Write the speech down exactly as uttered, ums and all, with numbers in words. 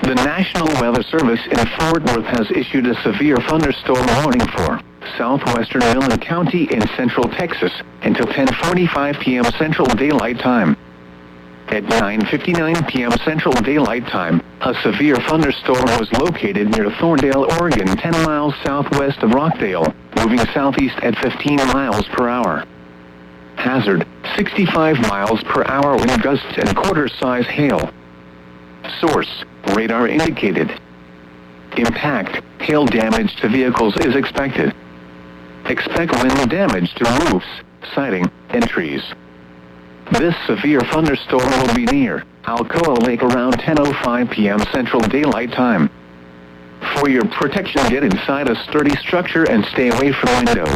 The National Weather Service in Fort Worth has issued a severe thunderstorm warning for southwestern Midland County in central Texas until ten forty-five p m Central Daylight Time. At nine fifty-nine p m Central Daylight Time, a severe thunderstorm was located near Thorndale, Oregon, ten miles southwest of Rockdale, moving southeast at fifteen miles per hour. Hazard, sixty-five miles per hour wind gusts and quarter-size hail. Source, radar indicated. Impact, hail damage to vehicles is expected. Expect wind damage to roofs, siding, and trees. This severe thunderstorm will be near Alcoa Lake around ten oh five p m Central Daylight Time. For your protection, get inside a sturdy structure and stay away from windows.